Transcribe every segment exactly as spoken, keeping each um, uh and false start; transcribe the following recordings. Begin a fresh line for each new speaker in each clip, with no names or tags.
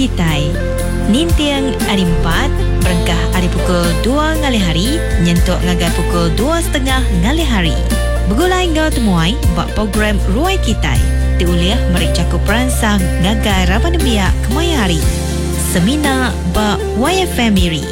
Kitai. Nintiang hari empat, berangkah hari pukul dua ngali hari, nyentuk ngagai pukul dua setengah ngali hari. Begulai ngau temuai buat program Ruai Kitai. Diuliah merik cakup peransang ngagai Raban Biak Kemaya Hari. Semina ba Y F M Miri.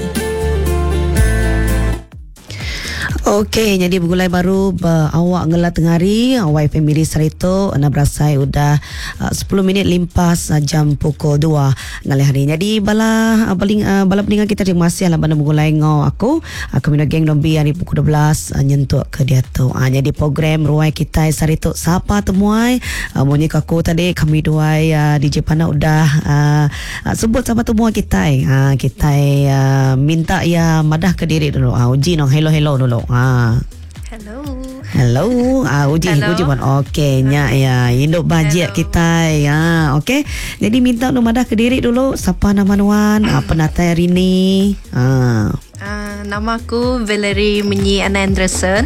Okey, jadi bergulai baru ba, awak ngelat tengari Y F M Miri Sarito anda berasai udah uh, sepuluh minit limpas uh, jam pukul dua ngali hari. Jadi bala uh, baling uh, bala pendengar kita terima kasih lah banda bergulai ngau aku aku uh, mina geng Dombi hari pukul dua belas uh, nyentuk ke dia tu. Uh, jadi program Ruai Kita Sarito siapa temuai uh, munyi aku tadi kami dua uh, D J Pana udah uh, uh, sebut siapa temuai kita uh, kita uh, minta ya madah ke diri dulu. Uh, uji no hello hello dulu. Ah.
Hello.
Hello. Ah, uji
Hello.
uji pun. Okey, nya ya. Induk bajet kita. Ya, okey. Jadi minta untuk madah ke diri dulu. Siapa nama nuan? Ah, penatai hari ni. Ah.
Uh, nama aku Valerie Menyi Anna Anderson.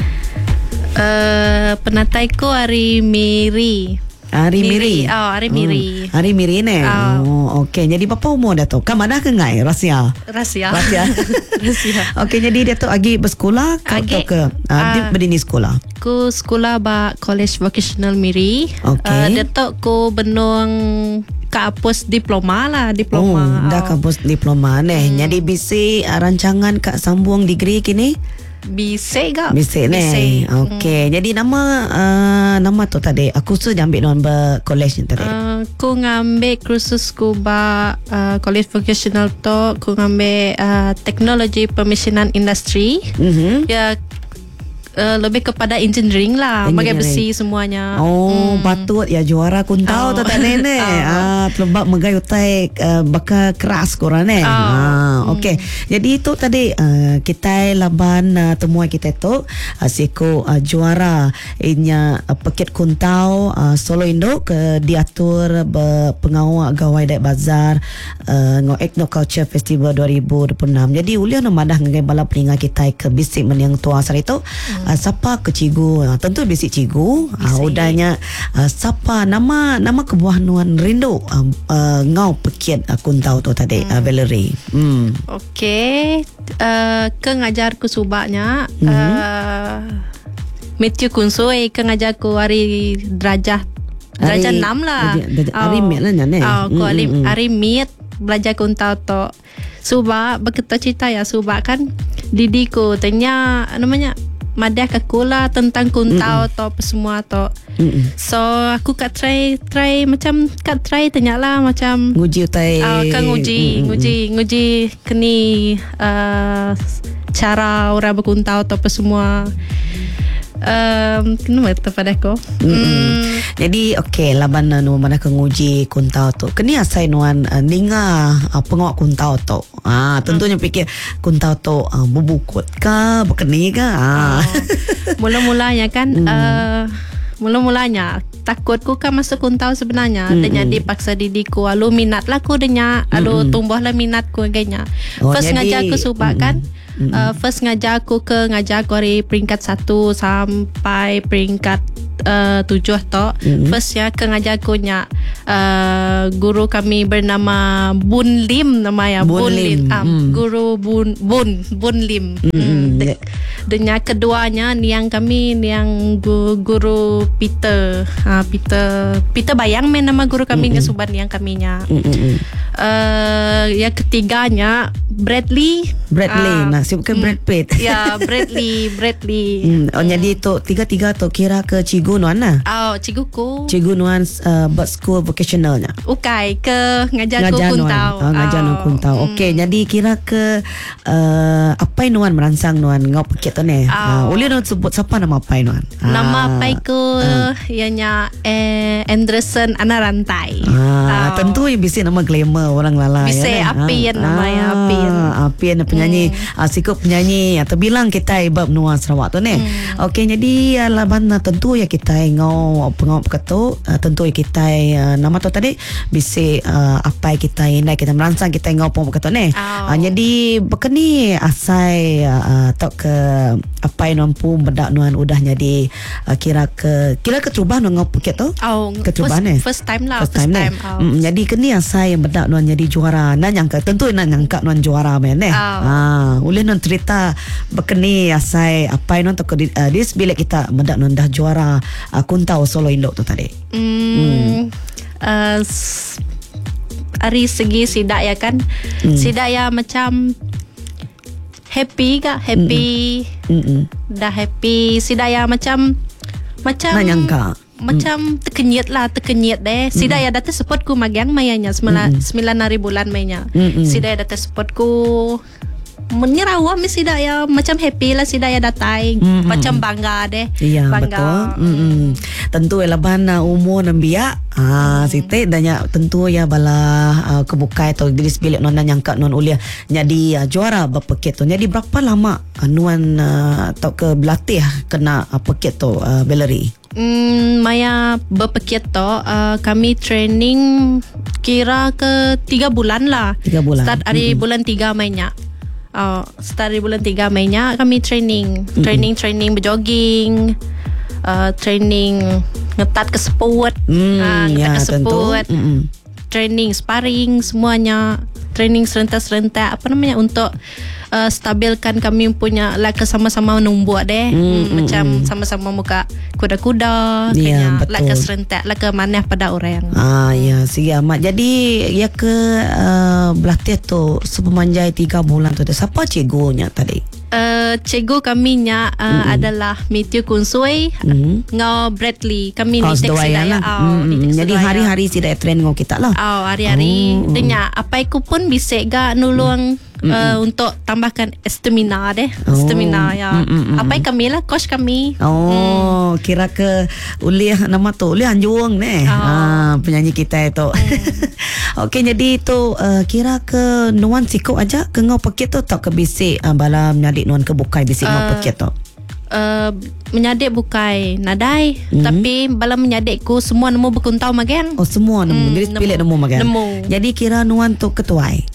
Uh, penataiku Ari Miri.
Hari Miri.
Oh, Ari Miri.
Hmm. Hari Miri ni.
Oh.
Oh, okey. Jadi berapa umur dah tu? Kan madah ke ngai? Rahsia.
Rahsia.
Rahsia.
Rahsia.
Okey, jadi dia tu agi bersekolah ke
Agi,
atau ke? Ah, dia
ah.
berdini sekolah.
Ku sekolah ba College Vocational Miri.
Okey.
Uh, dia tu ku benung kampus diploma lah, diploma.
Oh, dah kampus diploma ni. Hmm. Jadi bisi uh, rancangan kak sambung degree kini?
Bisa ke?
Bisik ni. Okey. Hmm. Jadi nama uh, nama tu tadi aku sudah ambil non ber college ni tadi.
Uh, ku ngambil kursus ku ba uh, College Vocational tu ku ngambil uh, teknologi permesinnan industri.
Mhm.
Ya uh, lebih kepada engineering lah, bagai besi semuanya.
Oh, hmm. patut ya juara kuntau
Oh.
tu tadi ni. Ah, telebak megai utai uh, bakal keras korang ni.
Oh.
Ah, okey. Jadi itu tadi uh, kita laban uh, temuan kita tu uh, siku uh, juara inya uh, paket kuntau uh, Solo Indo ke diatur be, pengawal gawai dek bazar uh, ngo Ethno Culture Festival dua ribu dua puluh enam. Jadi ulian madah ngai bala pelinga kita ke bisik meniang tua sar itu. Hmm. Uh, siapa ke cigu? Uh, tentu bisik cigu. Uh, udahnya uh, siapa nama nama kebuah nuan rindu uh, uh, ngau paket uh, kuntau tu tadi hmm. uh, Valerie. Hmm.
Okey, uh, ke ngajarku subaknya mm-hmm. uh, Matthew Kunsoi ke ngajarku hari derajah derajah enam lah.
Hari mit lah ni.
Oh, ko hari hari mit belajar kuntau tu. Subak berkata cerita ya subak kan didiku tanya namanya madah aku lah tentang kuntau tu apa semua tu. Mm-mm. So aku kat try try macam kat try tanya lah macam
nguji utai
uh, kan nguji Mm-mm. nguji nguji keni uh, cara orang berkuntau atau apa semua. Um, kenapa tu pada aku?
Mm. Jadi okey laban nu mana ke nguji kuntau tu. Keni asai nuan uh, ninga uh, pengawak kuntau tu. Ah tentunya fikir kuntau tu uh, berbukut ke berkeni ke? Ah.
Oh. Mula-mulanya kan
mm.
uh, mula-mulanya takutku kan masuk kuntau sebenarnya. Mm-hmm. Denya dipaksa didiku alu minat lah ku denya alu mm-hmm. tumbuhlah minatku agaknya. Oh, first ngajar aku subak mm-hmm. kan. Mm-hmm. Uh, first ngajar aku ke ngajar aku dari peringkat satu sampai peringkat uh, tujuh tu. Mm-hmm. First ya ke ngajar aku nya uh, guru kami bernama Bun Lim namanya.
Bun,
Bun Lim.
Lim.
Um,
mm. Guru
Bun Bun Bun Lim.
Mm-hmm. Mm.
De- Denya keduanya yang kami yang gu- guru Peter. Ha, Peter Peter Bayang main nama guru kami mm-hmm. Suban yang kaminya. Mm-hmm. Uh, yang ketiganya Bradley.
Bradley.
Uh,
nah, si bukan mm, Brad Pitt.
Ya, Bradley, Bradley.
Hmm, oh, mm. jadi tu tiga-tiga tu kira ke cigu nuan lah.
Oh, ciguku.
Cigu nuan uh, buat school vocationalnya.
Ukai ke ngajar ku kuntau.
Oh, ngajar nuan kuntau.
Mm.
Okey, jadi kira ke uh, apa nuan merangsang nuan ngau paket tu ni? Uh,
Oh.
Boleh nuan sebut siapa nama apa nuan?
Nama apa ku
uh.
ianya eh, Anderson Ana Rantai.
Ah,
Oh.
tentu yang bisik nama glamour orang lalai.
Bisa
ya,
Apien
ah.
namanya Apien.
Apien penyanyi, hmm. ah, sikap penyanyi atau bilang kita ibab nuan Sarawak tu ni. Hmm. Okey, jadi uh, laban uh, tentu ya kita ngau pengau ketu uh, tentu ya kita uh, nama tu tadi bisik uh, apa kita indai kita merangsang kita ngau pengau ketu ni.
Oh.
Uh, jadi bekeni asai uh, tok ke apa yang mampu bedak nuan udah jadi uh, kira ke kira ke terubah nuan ngau paket tu.
Oh,
keterubah
first,
ni.
First time lah.
First time,
first time.
time.
Oh.
Mm, jadi keni asai yang bedak nuan nuan jadi juara. Nak nyangka, tentu nak nyangka nuan juara men eh.
Oh.
Ah, boleh nuan cerita berkeni asai apa nuan tok di uh, dis bila kita mendak nuan dah juara uh, Kuntau Solo Indo tu tadi.
Hmm. hmm. Uh, s- dari segi sidak ya kan. Hmm. Sidak ya macam happy kah? Happy.
Mm-mm.
Dah happy. Sidak ya macam macam
nak nyangka.
Macam terkenyit lah, terkenyit deh. Sida ya datang support ku magyang mayanya sembilan sembilan hari bulan mainnya. Sida ya datang support ku menyerawa mi sida ya macam happy lah sida ya datang. Macam bangga deh.
Iya
bangga.
betul. Mm-mm. Tentu ya laban uh, umur nambia. Ah, hmm. site danya tentu ya bala uh, kebukai atau diris bilik non nyangka non ulia jadi uh, juara berpeket tu. Jadi berapa lama uh, nuan uh, atau ke berlatih kena uh, peket tu uh, Valerie?
Hmm, Maya berpeket tu uh, kami training kira ke tiga bulan lah.
Tiga bulan.
Start hari mm-hmm. bulan tiga mainnya. Uh, start dari bulan tiga mainnya kami training. Mm-hmm. Training, training berjogging. Uh, training ngetat ke sport.
Mm,
uh, ngetat
ya,
ke sport.
Mm-hmm.
Training, sparring, semuanya. Training serentak-serentak. Apa namanya untuk uh, stabilkan kami punya like sama-sama numbuh deh.
Mm,
hmm,
mm,
macam
mm.
sama-sama muka kuda-kuda.
Ya, betul.
Like serentak, like maneh pada orang.
Ah ya, siap mak. Jadi ya ke uh, berlatih tu sepemanjai tiga bulan tu. Siapa cikgunya tadi?
Uh, cikgu kami nya uh, mm-hmm. adalah Matthew Kunsui mm-hmm. ngau Bradley. Kami
oh,
ni tek sidaya.
Oh, mm-hmm. Jadi hari-hari sidaya train ngau kita lah.
Oh, hari-hari.
Oh.
Denya apa aku pun bisa ga nulung mm-hmm. uh, untuk tambahkan stamina deh.
Oh.
Stamina ya.
Mm-hmm.
Apa kami lah coach kami.
Oh, mm. kira ke uliah nama tu uliah Anjuang ni. Oh. Ah, penyanyi kita itu. Mm. Okey, jadi tu uh, kira ke nuan sikok aja ke ngau peket tu tak ke bisik uh, bala menyadik nuan ke bukai bisik uh, ngau peket tu.
Uh, menyadik bukai nadai mm-hmm. tapi bala menyadikku semua nemu berkuntau magang.
Oh, semua nemu. Mm, jadi pilih nemu magang.
Nemu.
Jadi kira nuan tu ketuai.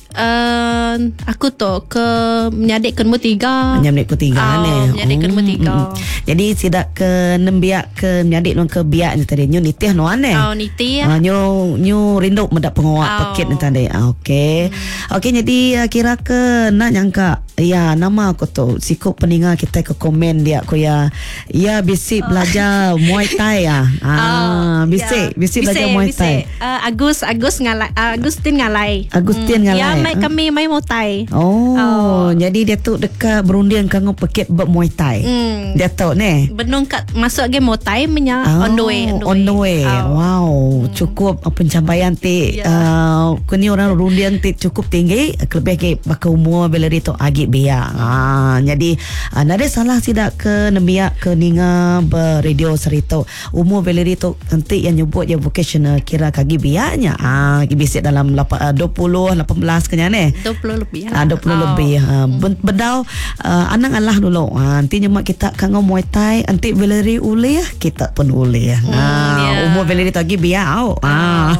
Uh, aku tu ke menyadik ke nombor tiga.
Menyadik ke tiga
oh,
ni.
Menyadik ke nombor tiga.
Mm, mm. Jadi sidak ke nembiak ke menyadik nuan ke biak ni tadi. Nyu nitih nuan ni.
Oh, nitih.
Uh, nyu nyu rindu mendak pengawak oh. paket ni tadi. Ah, okey. Hmm. Okey, jadi uh, kira ke nak nyangka ya nama aku tu sikut peninga kita ke komen dia aku ya ya bisik oh. belajar Muay Thai ya. Ah, oh, bisik, yeah. bisik belajar Muay Thai.
Uh, Agus Agus ngalai uh, Agustin ngalai.
Agustin hmm. ngalai.
Ya, mai kami mai Muay Thai.
Oh, oh, jadi dia tu dekat berundian kanggo peket ber Muay Thai. Hmm. Dia tu ni.
Benung kat masuk game Muay Thai menya
oh,
on the way. On the way.
On the way. Oh. Wow, hmm. cukup uh, pencapaian ti yeah. uh, kini orang rundian ti cukup tinggi, lebih ke bakal umur Valerie tu agi biak. Ah, jadi uh, nada salah sidak ke nembiak ke ninga beradio serito. Umur Valerie tu nanti yang nyebut ya vocational kira kagi biaknya. Ah, bisik dalam uh, dua puluh lapan belas kenya ni.
dua puluh lebih.
Ah, dua puluh oh. lebih. Ha, bedau uh, anang Allah dulu. Ha, nanti nyemak kita kanggo Muay Thai, nanti Valerie uli kita pun uli.
Hmm,
ha,
yeah.
Umur Valerie tu lagi biau. Ha.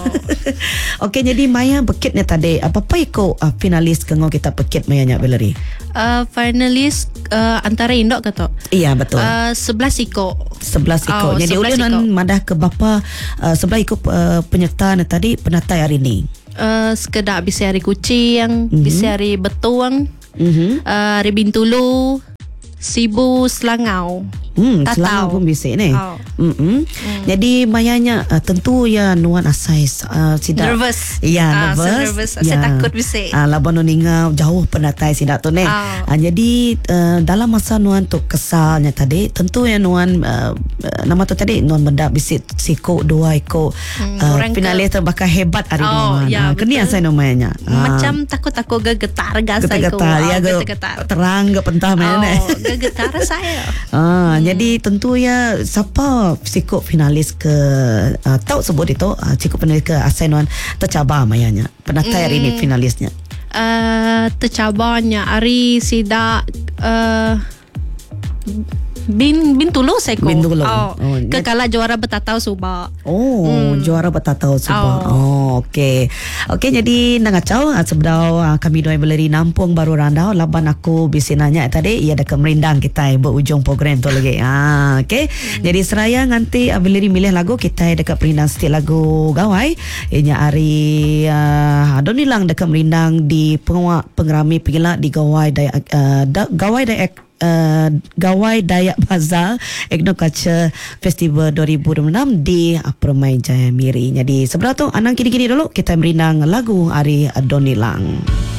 Oh. Okey, jadi Maya bekitnya tadi. Apa-apa iko uh, finalis kanggo kita pekit Maya nya Valerie?
Uh, finalis uh, antara Indok kata.
Iya, betul.
Uh, sebelas iko.
sebelas iko.
Oh,
jadi uli nan madah ke bapa uh, sebelah iko uh, penyerta tadi penatai hari ni.
Uh, sekedar bisa hari kucing, mm-hmm. bisa hari betuang,
mm-hmm.
uh, hari Bintulu, Sibu, Selangau.
Hmm, Selangau pun bisik ni. Oh. Mm-hmm. Mm. Jadi mayanya uh, tentu ya nuan asai uh, sidak
nervous.
Ya,
uh,
nervous.
So nervous.
Ya.
Saya takut bisik.
Ah, uh, laban ninga jauh penatai sidak tu ni. Oh. Uh, jadi uh, dalam masa nuan tu kesalnya tadi, tentu ya nuan uh, nama tu tadi nuan benda bisik siko dua iko hmm, uh, finalis terbakar hebat hari
oh,
nuan.
Ya,
uh, keni asai namanya.
Macam uh, takut-takut gegetar gasai ko.
Gegetar ya,
oh,
gegetar. Terang ke pentah mana ni.
Oh, gegetar saya.
Ah, hmm. Jadi tentu ya siapa sikut finalis ke uh, tahu sebut itu uh, sikut finalis ke Asenuan tercabar mayanya. Penatai hari hmm. ini finalisnya.
Uh, tercabarnya hari sidak uh, bin bin tulung seko.
Bin Tulung.
Oh,
Oh,
kekala juara betatau Subak.
Oh, hmm. juara betatau sebab. Oh,
Oh.
okey. Okey, jadi nangacau sebedau kami doi beleri nampung baru randau laban aku bisi nanya tadi ia ada kemerindang kita berujung program tu lagi. Ah, okey. Hmm. Jadi seraya nganti beleri milih lagu kita dekat perindang setiap lagu gawai. Ianya hari uh, Adonilang dekat merindang di pengawak pengerami pengilak di gawai Dayak uh, da, gawai Dayak Uh, Gawai Dayak Bazar Ethno Culture Festival dua ribu dua puluh enam di Permai Jaya Miri. Jadi sebelah tu anang kini-kini dulu kita merindang lagu Ari Adonilang.